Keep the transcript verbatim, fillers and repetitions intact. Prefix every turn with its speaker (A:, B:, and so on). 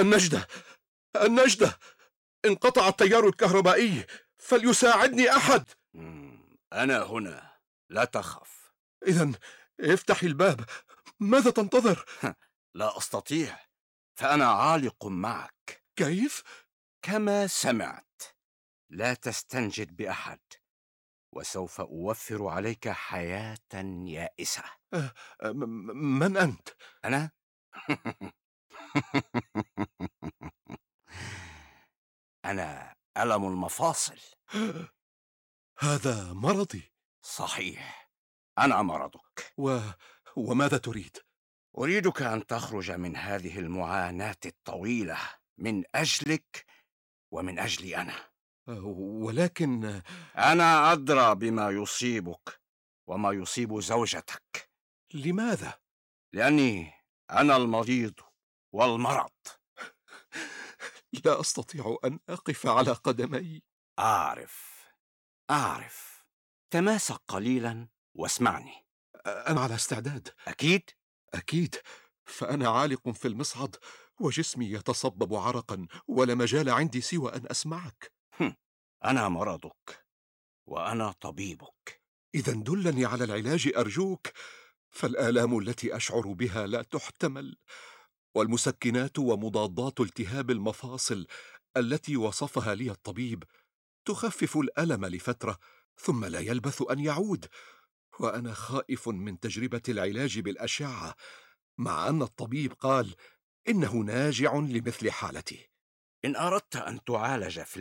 A: النجدة، النجدة، انقطع التيار الكهربائي، فليساعدني أحد.
B: مم، أنا هنا، لا تخف.
A: إذن افتحي الباب، ماذا تنتظر؟
B: لا أستطيع، فأنا عالق معك.
A: كيف؟
B: كما سمعت، لا تستنجد بأحد، وسوف أوفر عليك حياة يائسة.
A: أه، م- من أنت؟
B: أنا؟ أنا ألم المفاصل.
A: هذا مرضي.
B: صحيح، أنا مرضك.
A: و... وماذا تريد؟
B: أريدك أن تخرج من هذه المعاناة الطويلة من أجلك ومن أجلي أنا.
A: أه، ولكن
B: أنا أدرى بما يصيبك وما يصيب زوجتك.
A: لماذا؟
B: لأني أنا المريض والمرض.
A: لا أستطيع أن أقف على قدمي.
B: أعرف أعرف تماسك قليلا واسمعني.
A: أنا على استعداد.
B: أكيد؟
A: أكيد، فأنا عالق في المصعد وجسمي يتصبب عرقا، ولا مجال عندي سوى أن أسمعك.
B: هم. أنا مرضك وأنا طبيبك.
A: إذن دلني على العلاج أرجوك، فالآلام التي أشعر بها لا تحتمل، والمسكنات ومضادات التهاب المفاصل التي وصفها لي الطبيب تخفف الألم لفترة ثم لا يلبث أن يعود، وأنا خائف من تجربة العلاج بالأشعة، مع أن الطبيب قال إنه ناجع لمثل حالتي.
B: إن أردت أن تعالج في